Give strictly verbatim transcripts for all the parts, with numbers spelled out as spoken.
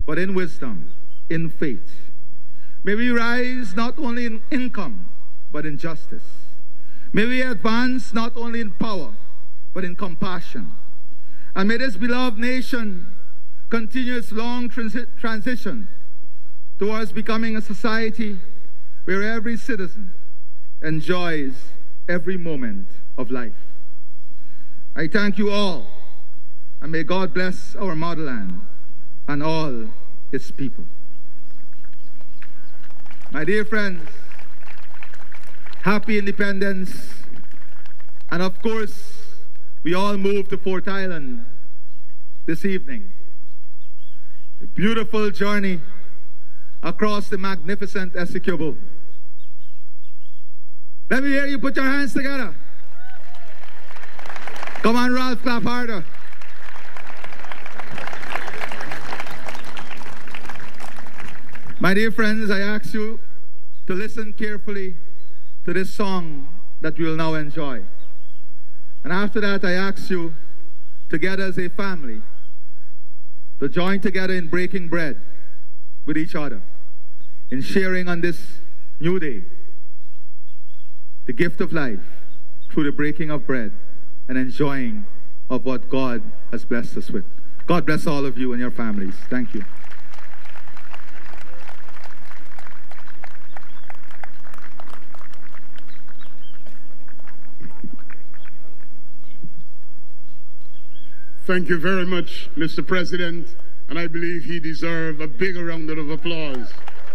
but in wisdom, in faith. May we rise not only in income, but in justice. May we advance not only in power, but in compassion. And may this beloved nation continue its long transi- transition towards becoming a society where every citizen enjoys every moment of life. I thank you all, and may God bless our motherland and all its people. My dear friends, happy independence. And of course, we all move to Fort Island this evening. A beautiful journey across the magnificent Essequibo. Let me hear you put your hands together. Come on, Ralph, clap harder. My dear friends, I ask you to listen carefully to this song that we will now enjoy. And after that, I ask you, together as a family, to join together in breaking bread with each other, in sharing on this new day the gift of life through the breaking of bread and enjoying of what God has blessed us with. God bless all of you and your families. Thank you. Thank you very much, Mister President, and I believe he deserves a bigger round of applause.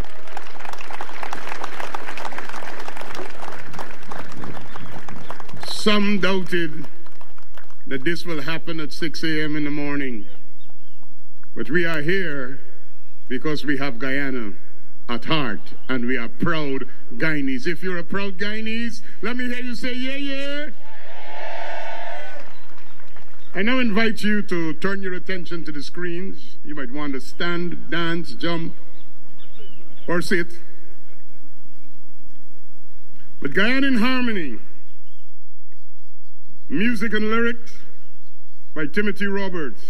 Some doubted that this will happen at six a.m. in the morning, but we are here because we have Guyana at heart, and we are proud Guyanese. If you're a proud Guyanese, let me hear you say, yeah, yeah. I now invite you to turn your attention to the screens. You might want to stand, dance, jump, or sit. But Guyana in Harmony, music and lyrics by Timothy Roberts.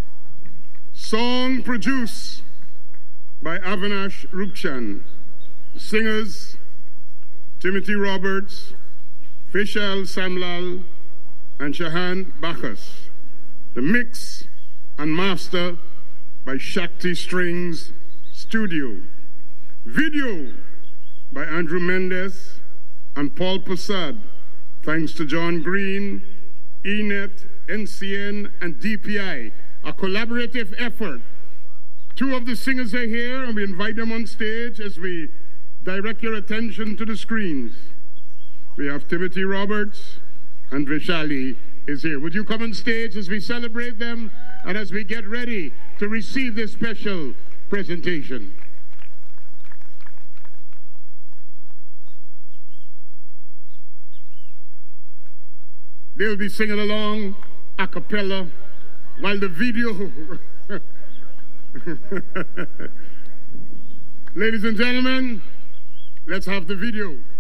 Song produced by Avinash Rupchan. Singers, Timothy Roberts, Fishal Samlal, and Shahan Bacchus. The mix and master by Shakti Strings Studio. Video by Andrew Mendes and Paul Passad. Thanks to John Green, E net, N C N, and D P I. A collaborative effort. Two of the singers are here, and we invite them on stage as we direct your attention to the screens. We have Timothy Roberts and Vishali is here. Would you come on stage as we celebrate them and as we get ready to receive this special presentation? They'll be singing along a cappella while the video... Ladies and gentlemen, let's have the video.